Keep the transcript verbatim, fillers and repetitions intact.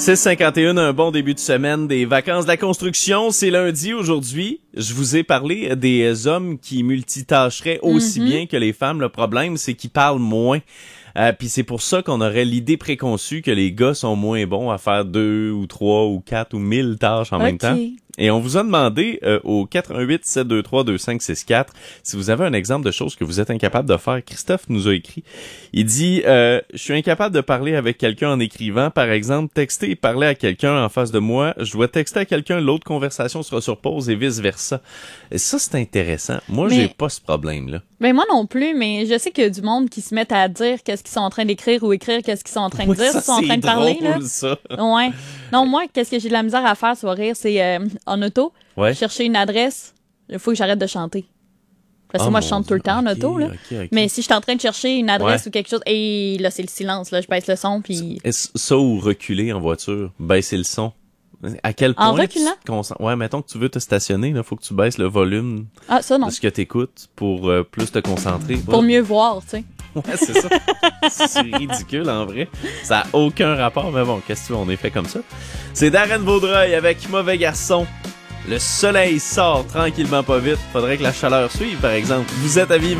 six cinquante et un, un bon début de semaine des vacances de la construction. C'est lundi aujourd'hui. Je vous ai parlé des hommes qui multitâcheraient aussi mm-hmm. bien que les femmes. Le problème, c'est qu'ils parlent moins. Euh, puis c'est pour ça qu'on aurait l'idée préconçue que les gars sont moins bons à faire deux ou trois ou quatre ou mille tâches en okay. même temps. Et on vous a demandé euh, au quatre un huit sept deux trois deux cinq six quatre si vous avez un exemple de choses que vous êtes incapable de faire. Christophe nous a écrit. Il dit euh, « Je suis incapable de parler avec quelqu'un en écrivant. Par exemple, texter et parler à quelqu'un en face de moi. Je dois texter à quelqu'un, l'autre conversation sera sur pause et vice-versa. » Et ça, c'est intéressant. Moi, mais, j'ai pas ce problème-là. Ben moi non plus, mais je sais qu'il y a du monde qui se met à dire qu'est-ce qu'ils sont en train d'écrire ou écrire qu'est-ce qu'ils sont en train de oui, dire, ça, ils sont en train de parler. Drôle, là. Ça. Ouais. Non, moi, qu'est-ce que j'ai de la misère à faire, ça va rire, c'est euh, en auto, ouais. chercher une adresse, il faut que j'arrête de chanter. Parce que oh moi, je chante tout le temps okay, en auto, là. Okay, okay. Mais si je suis en train de chercher une adresse ouais. ou quelque chose, et là, c'est le silence, là, je baisse le son, puis... Ça ou reculer en voiture, baisser le son. À quel point en reculant? Tu te concentres... Ouais, mettons que tu veux te stationner, il faut que tu baisses le volume ah, ça, non. de ce que t'écoutes pour euh, plus te concentrer. Pour ouais. mieux voir, tu sais. Ouais, c'est ça. C'est ridicule, en vrai. Ça n'a aucun rapport, mais bon, qu'est-ce que tu veux, on est fait comme ça. C'est Darren Vaudreuil avec Mauvais Garçon. Le soleil sort tranquillement pas vite. Faudrait que la chaleur suive, par exemple. Vous êtes à vivre.